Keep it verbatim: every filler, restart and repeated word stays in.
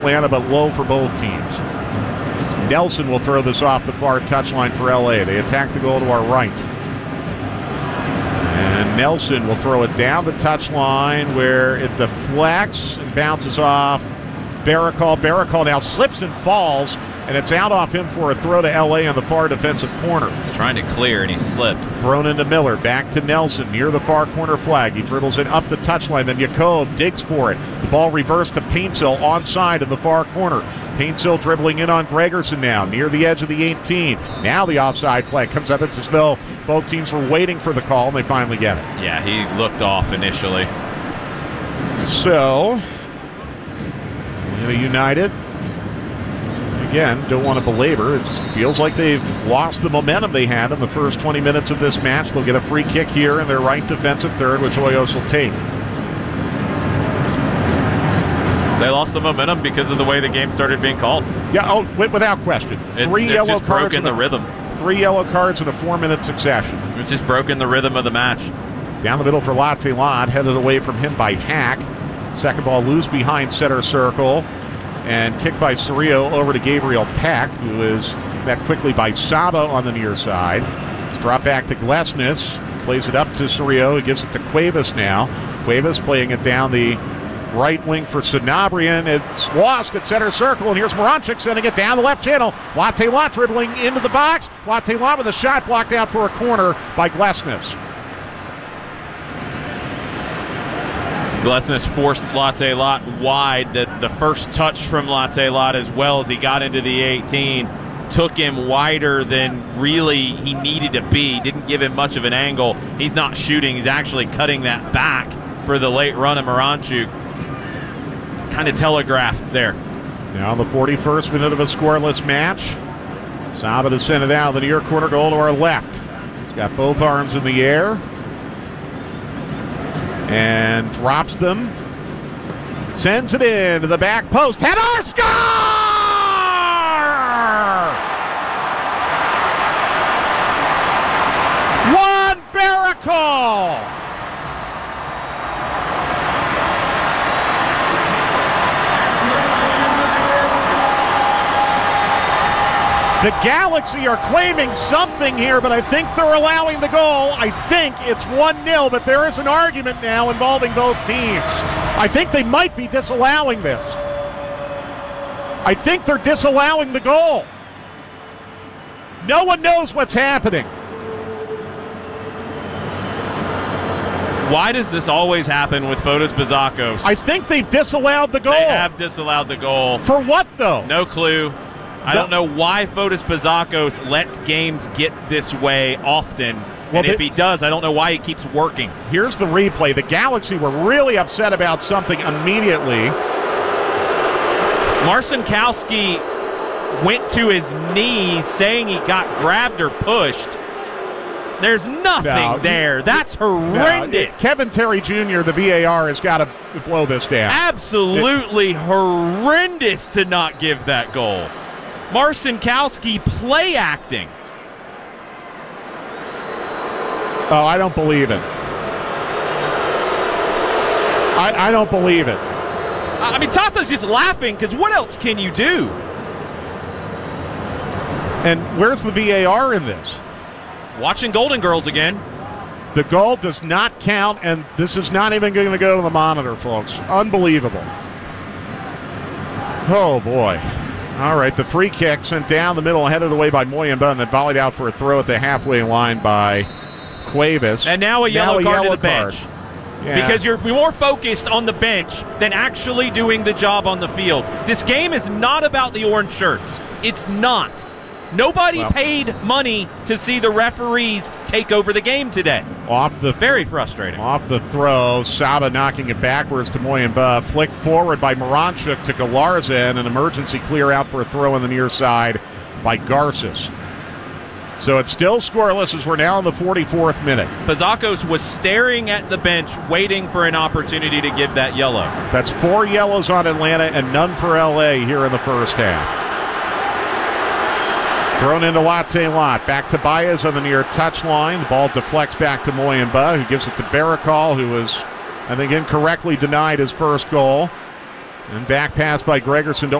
Atlanta, but low for both teams. Nelson will throw this off the far touchline for L A. They attack the goal to our right. And Nelson will throw it down the touchline where it deflects and bounces off Baracol. Baracol now slips and falls, and it's out off him for a throw to L A on the far defensive corner. He's trying to clear, and he slipped. Thrown into Miller, back to Nelson, near the far corner flag. He dribbles it up the touchline, then Jacob digs for it. The ball reversed to Paintsill, onside in the far corner. Paintsill dribbling in on Gregerson now, near the edge of the eighteen. Now the offside flag comes up. It's as though both teams were waiting for the call, and they finally get it. Yeah, he looked off initially. So, Atlanta United, again, don't want to belabor. It just feels like they've lost the momentum they had in the first twenty minutes of this match. They'll get a free kick here in their right defensive third, which Hoyos will take. They lost the momentum because of the way the game started being called. Yeah, oh, without question. It's, three it's yellow just cards broken the a, rhythm. Three yellow cards in a four-minute succession. It's just broken the rhythm of the match. Down the middle for Latte Lott, headed away from him by Hack. Second ball loose behind center circle. And kicked by Cerrillo over to Gabriel Peck, who is met quickly by Saba on the near side. It's dropped back to Glesnes. Plays it up to Cerrillo. He gives it to Cuevas now. Cuevas playing it down the right wing for Sanabrian. It's lost at center circle, and here's Moranchik sending it down the left channel. Latte Lott dribbling into the box. Latte Lott with a shot blocked out for a corner by Glesnes. Glesnes forced Latte Lott wide. The, the first touch from Latte Lott, as well as he got into the eighteen, took him wider than really he needed to be. Didn't give him much of an angle. He's not shooting. He's actually cutting that back for the late run of Moranchuk. Kind of telegraphed there. Now the forty-first minute of a scoreless match. Saba to send it out. The near corner goal to our left. He's got both arms in the air. And drops them. Sends it in to the back post. Header! Score! Juan Baracol! The Galaxy are claiming something here, but I think they're allowing the goal. I think it's one nil, but there is an argument now involving both teams. I think they might be disallowing this. I think they're disallowing the goal. No one knows what's happening. Why does this always happen with Fotis Bazakos? I think they've disallowed the goal. They have disallowed the goal. For what, though? No clue. I don't know why Fotis Bazakos lets games get this way often. Well, and if he does, I don't know why he keeps working. Here's the replay. The Galaxy were really upset about something immediately. Marcinkowski went to his knees saying he got grabbed or pushed. There's nothing no, there. That's horrendous. No, Kevin Terry Junior, the V A R, has got to blow this down. Absolutely it, horrendous to not give that goal. Marcinkowski play acting. Oh, I don't believe it. I, I don't believe it. I mean, Tata's just laughing because what else can you do? And where's the V A R in this? Watching Golden Girls again. The goal does not count, and this is not even going to go to the monitor, folks. Unbelievable. Oh, boy. All right, the free kick sent down the middle, headed away by Moyamba, and then volleyed out for a throw at the halfway line by Cuevas. And now a yellow now a card yellow to the bench. Yeah. Because you're more focused on the bench than actually doing the job on the field. This game is not about the orange shirts. It's not. Nobody well, paid money to see the referees take over the game today. Off the Very frustrating. Off the throw, Saba knocking it backwards to Moyamba. Flick forward by Moranchuk to Galarza, and an emergency clear out for a throw on the near side by Garces. So it's still scoreless as we're now in the forty-fourth minute. Bazakos was staring at the bench, waiting for an opportunity to give that yellow. That's four yellows on Atlanta and none for L A here in the first half. Thrown into Latte Lott. Back to Baez on the near touchline. The ball deflects back to Moyamba, who gives it to Baracol, who was, I think, incorrectly denied his first goal. And back pass by Gregerson to